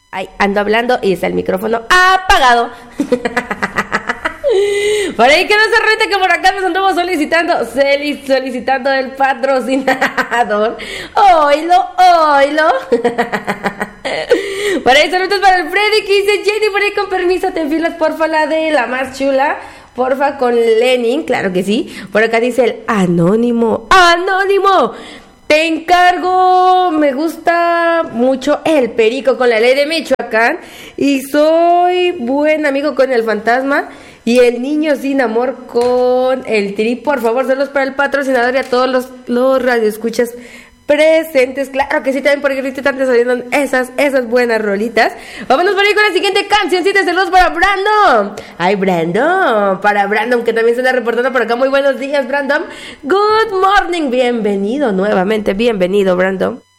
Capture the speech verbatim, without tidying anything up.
Ay, ando hablando y está el micrófono apagado. Por ahí que no se rete que por acá nos andamos solicitando, solicitando el patrocinador. Oilo, oilo. Por ahí saludos para el Freddy que dice: Jenny, por ahí con permiso, te enfilas porfa la de la más chula. Porfa con Lenin, claro que sí. Por acá dice el anónimo, anónimo. Te encargo, me gusta mucho el perico con la ley de Michoacán. Y soy buen amigo con el fantasma. Y el niño sin amor con el Tri. Por favor, saludos para el patrocinador y a todos los, los radioescuchas presentes. Claro que sí, también porque ahorita están saliendo esas, esas buenas rolitas. Vámonos por ahí con la siguiente cancioncita. Saludos para Brandon. Ay, Brandon. Para Brandon, que también se anda reportando por acá. Muy buenos días, Brandon. Good morning. Bienvenido nuevamente. Bienvenido, Brandon.